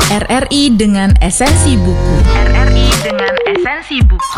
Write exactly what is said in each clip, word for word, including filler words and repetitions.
R R I dengan esensi buku. R R I dengan esensi buku.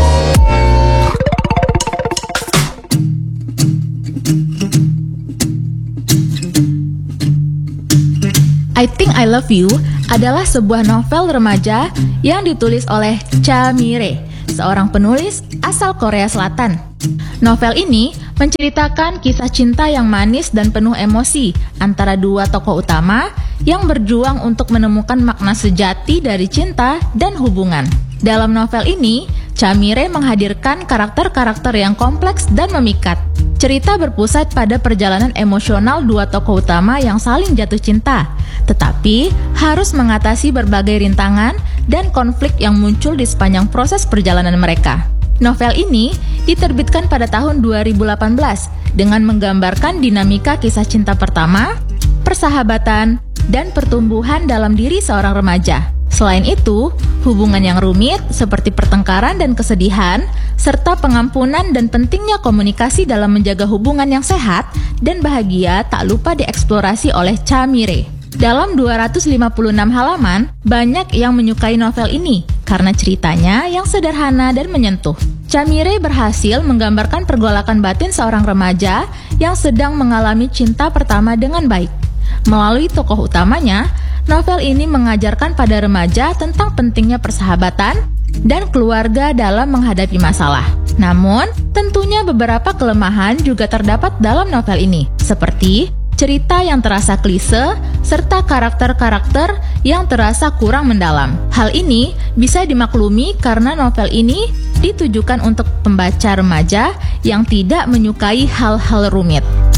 I Think I Love You adalah sebuah novel remaja yang ditulis oleh Cha Mi-rae, seorang penulis asal Korea Selatan. Novel ini menceritakan kisah cinta yang manis dan penuh emosi antara dua tokoh utama yang berjuang untuk menemukan makna sejati dari cinta dan hubungan. Dalam novel ini, Cha Mi-rae menghadirkan karakter-karakter yang kompleks dan memikat. Cerita berpusat pada perjalanan emosional dua tokoh utama yang saling jatuh cinta, tetapi harus mengatasi berbagai rintangan dan konflik yang muncul di sepanjang proses perjalanan mereka. Novel ini diterbitkan pada tahun dua ribu delapan belas dengan menggambarkan dinamika kisah cinta pertama, persahabatan, dan pertumbuhan dalam diri seorang remaja. Selain itu, hubungan yang rumit seperti pertengkaran dan kesedihan, serta pengampunan dan pentingnya komunikasi dalam menjaga hubungan yang sehat dan bahagia tak lupa dieksplorasi oleh Cha Mi-rae. Dalam dua ratus lima puluh enam halaman, banyak yang menyukai novel ini karena ceritanya yang sederhana dan menyentuh. Cha Mi-rae berhasil menggambarkan pergolakan batin seorang remaja yang sedang mengalami cinta pertama dengan baik. Melalui tokoh utamanya, novel ini mengajarkan pada remaja tentang pentingnya persahabatan dan keluarga dalam menghadapi masalah. Namun, tentunya beberapa kelemahan juga terdapat dalam novel ini, seperti cerita yang terasa klise, serta karakter-karakter yang terasa kurang mendalam. Hal ini bisa dimaklumi karena novel ini ditujukan untuk pembaca remaja yang tidak menyukai hal-hal rumit.